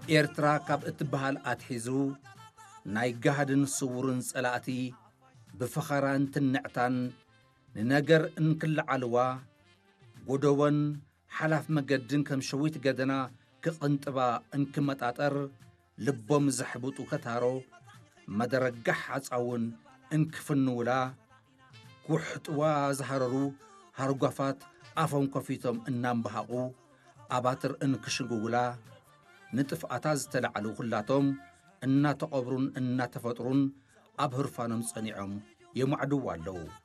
ኤርትራ ካብ እትበሃል ኣትሒዙ ናይ ጋህድን ስውርን ጸላእቲ ብፈኸራን ትንዕታን ንነገር እንክልዓልዋ ጎደወን ሓላፍ መገድን ከም ሸዊት ገደና ክቕንጥባ እንክመጣጠር ልቦም ዘሕብጡ ከታሮ መደረጋሕ ዓጻውን እንክፍንውላ ጉሕጥዋ ዝሃረሩ ሃርጓፋት ኣፎም ከፊቶም እናንበሃቑ ኣባትር እንክሽግውላ ንጥፍኣታ ዝተለዓሉ ኩላቶም እናተቐብሩን እናተፈጥሩን ኣብ ህርፋኖም ጸኒዖም የማዕድዋ ኣለዉ።